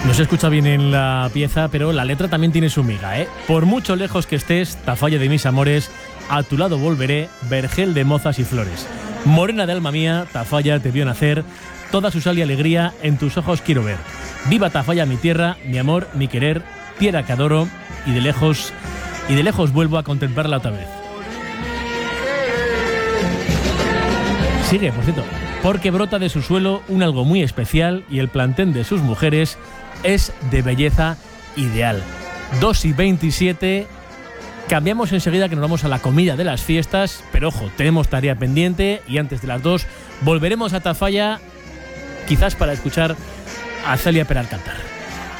No se escucha bien en la pieza, pero la letra también tiene su miga, ¿eh? Por mucho lejos que estés, Tafalla de mis amores, a tu lado volveré, vergel de mozas y flores. Morena de alma mía, Tafalla te vio nacer, toda su sal y alegría en tus ojos quiero ver. Viva Tafalla mi tierra, mi amor, mi querer, tierra que adoro, y de lejos vuelvo a contemplarla otra vez. Sigue, por cierto, porque brota de su suelo un algo muy especial y el plantel de sus mujeres es de belleza ideal. 2:27, cambiamos enseguida que nos vamos a la comida de las fiestas, pero ojo, tenemos tarea pendiente y antes de las 2 volveremos a Tafalla, quizás para escuchar a Celia Peral cantar.